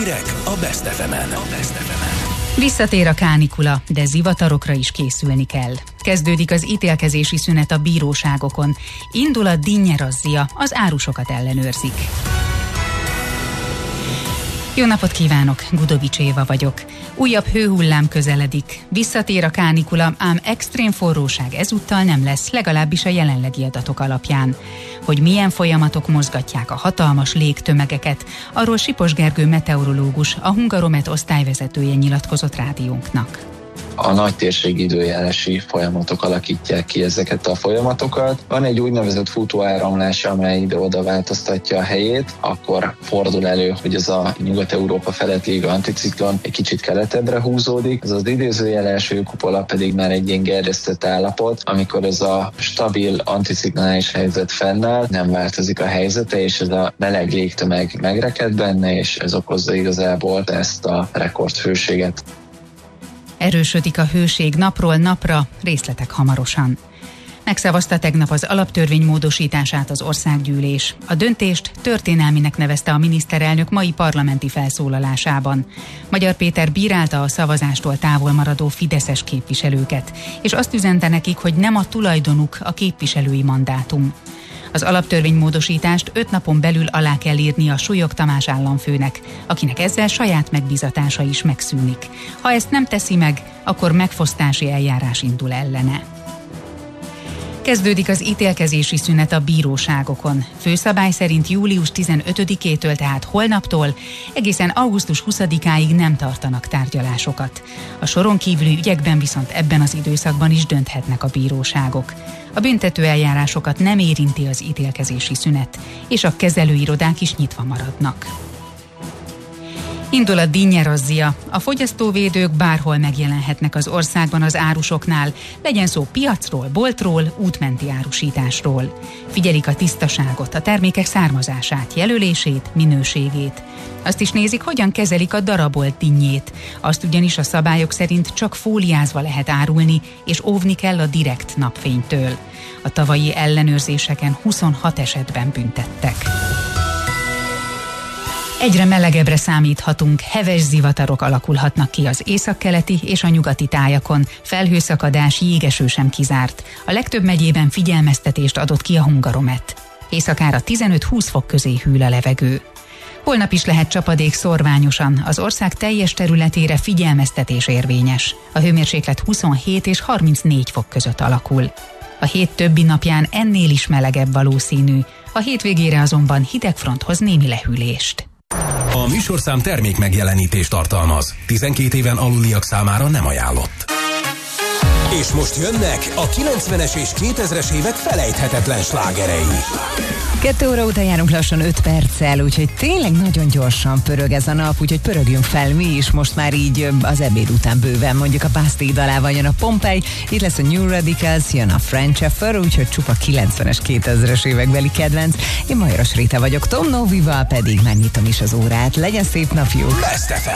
Hírek a Best FM-en. Visszatér a kánikula, de zivatarokra is készülni kell. Kezdődik az ítélkezési szünet a bíróságokon. Indul a dinnyerazzia, az árusokat ellenőrzik. Jó napot kívánok, Gudovics Éva vagyok. Újabb hőhullám közeledik. Visszatér a kánikula, ám extrém forróság ezúttal nem lesz, legalábbis a jelenlegi adatok alapján. Hogy milyen folyamatok mozgatják a hatalmas légtömegeket, arról Sipos Gergő meteorológus, a Hungaromet osztályvezetője nyilatkozott rádiónknak. A nagy térségi időjárási folyamatok alakítják ki ezeket a folyamatokat. Van egy úgynevezett futóáramlás, amely ide-oda változtatja a helyét, akkor fordul elő, hogy ez a Nyugat-Európa felett lévő anticiklon egy kicsit keletebbre húzódik. Ez az idézőjeles hőkupola pedig már egy ilyen gerjesztett állapot, amikor ez a stabil anticiklonális helyzet fennáll, nem változik a helyzete, és ez a meleg légtömeg megreked benne, és ez okozza igazából ezt a rekordhőséget. Erősödik a hőség napról napra, részletek hamarosan. Megszavazta tegnap az alaptörvény módosítását az országgyűlés. A döntést történelminek nevezte a miniszterelnök mai parlamenti felszólalásában. Magyar Péter bírálta a szavazástól távol maradó fideszes képviselőket, és azt üzente nekik, hogy nem a tulajdonuk a képviselői mandátum. Az alaptörvénymódosítást 5 napon belül alá kell írni a Súlyog Tamás államfőnek, akinek ezzel saját megbízatása is megszűnik. Ha ezt nem teszi meg, akkor megfosztási eljárás indul ellene. Kezdődik az ítélkezési szünet a bíróságokon. Főszabály szerint július 15-től, tehát holnaptól, egészen augusztus 20-áig nem tartanak tárgyalásokat. A soron kívüli ügyekben viszont ebben az időszakban is dönthetnek a bíróságok. A büntető eljárásokat nem érinti az ítélkezési szünet, és a kezelőirodák is nyitva maradnak. Indul a dinnyerazzia. A fogyasztóvédők bárhol megjelenhetnek az országban az árusoknál, legyen szó piacról, boltról, útmenti árusításról. Figyelik a tisztaságot, a termékek származását, jelölését, minőségét. Azt is nézik, hogyan kezelik a darabolt dinnyét. Azt ugyanis a szabályok szerint csak fóliázva lehet árulni, és óvni kell a direkt napfénytől. A tavalyi ellenőrzéseken 26 esetben büntettek. Egyre melegebbre számíthatunk, heves zivatarok alakulhatnak ki az északkeleti és a nyugati tájakon, felhőszakadás, jégeső sem kizárt. A legtöbb megyében figyelmeztetést adott ki a Hungaromet. Éjszakára 15-20 fok közé hűl a levegő. Holnap is lehet csapadék szorványosan, az ország teljes területére figyelmeztetés érvényes. A hőmérséklet 27 és 34 fok között alakul. A hét többi napján ennél is melegebb valószínű, a hétvégére azonban hidegfronthoz némi lehűlést. A műsorszám termék megjelenítést tartalmaz. 12 éven aluliak számára nem ajánlott. És most jönnek a 90-es és 2000-es évek felejthetetlen slágerei. 2 óra után járunk lassan 5 perccel, úgyhogy tényleg nagyon gyorsan pörög ez a nap, úgyhogy pörögjünk fel mi is most már így az ebéd után bőven. Mondjuk a Bastille dalával jön a Pompeii, itt lesz a New Radicals, jön a French Affair, úgyhogy csupa 90-es, 2000-es évekbeli kedvenc. Én Majoros Réta vagyok, Tom Novival pedig már nyitom is az órát. Legyen szép napjuk! Best FM.